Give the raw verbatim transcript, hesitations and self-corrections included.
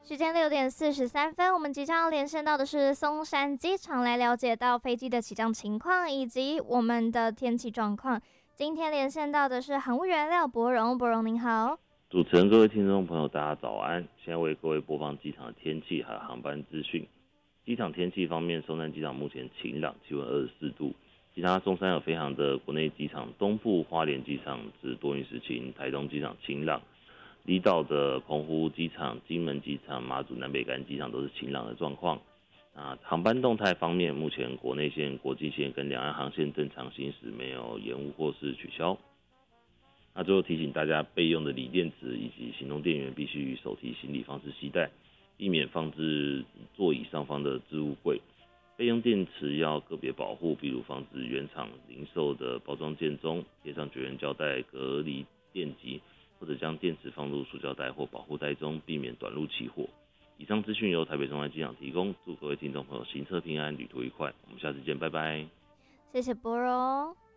时间六点四十三分，我们即将要连线到的是松山机场，来了解到飞机的起降情况以及我们的天气状况。今天连线到的是航务员廖柏荣，柏荣您好。 主持人、各位听众朋友，大家早安！现在为各位播放机场的天气还有航班资讯。机场天气方面，松山机场目前晴朗，气温二十四度。其他松山有飞航的国内机场，东部花莲机场是多云时晴，台东机场晴朗。离岛的澎湖机场、金门机场、马祖南北干机场都是晴朗的状况。那航班动态方面，目前国内线、国际线跟两岸航线正常行驶，没有延误或是取消。那最后提醒大家，备用的锂电池以及行动电源必须手提行李方式携带，避免放置座椅上方的置物柜。备用电池要个别保护，比如防止原厂零售的包装件中贴上绝缘胶带隔离电极，或者将电池放入塑胶袋或保护袋中，避免短路起火。以上资讯由台北松山机场提供，祝各位听众朋友行车平安，旅途愉快。我们下次见，拜拜。 谢谢柏荣。